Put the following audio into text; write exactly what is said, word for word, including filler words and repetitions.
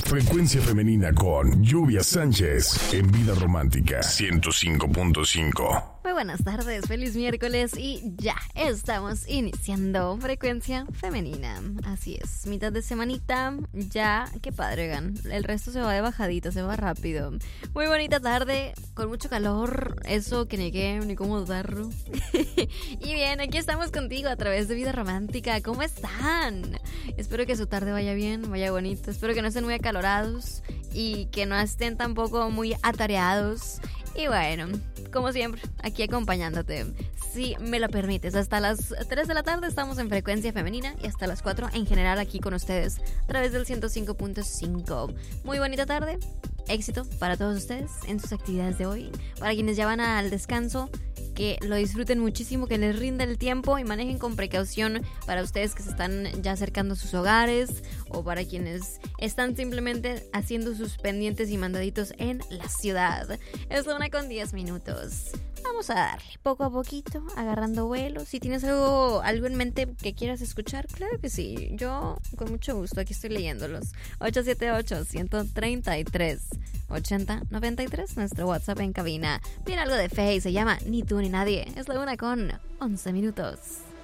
Frecuencia femenina con Lluvia Sánchez en Vida Romántica ciento cinco punto cinco. Muy buenas tardes, feliz miércoles y ya estamos iniciando Frecuencia Femenina. Así es, mitad de semanita, ya, qué padre, oigan. El resto se va de bajadita, se va rápido. Muy bonita tarde, con mucho calor, eso que ni qué, ni cómo dudarlo. Y bien, aquí estamos contigo a través de Vida Romántica. ¿Cómo están? Espero que su tarde vaya bien, vaya bonito. Espero que no estén muy acalorados y que no estén tampoco muy atareados. Y bueno, como siempre, aquí acompañándote, si me lo permites. Hasta las tres de la tarde estamos en Frecuencia Femenina y hasta las cuatro en general aquí con ustedes a través del ciento cinco punto cinco. Muy bonita tarde, éxito para todos ustedes en sus actividades de hoy. Para quienes ya van al descanso, que lo disfruten muchísimo, que les rinda el tiempo y manejen con precaución para ustedes que se están ya acercando a sus hogares o para quienes están simplemente haciendo sus pendientes y mandaditos en la ciudad. Es la una con diez minutos. Vamos a darle poco a poquito, agarrando vuelo. Si tienes algo, algo en mente que quieras escuchar, claro que sí. Yo, con mucho gusto, aquí estoy leyéndolos. ocho siete ocho, uno tres tres, ocho cero nueve tres, nuestro WhatsApp en cabina. Viene algo de Faye, se llama Ni tú ni nadie. Es la una con once minutos.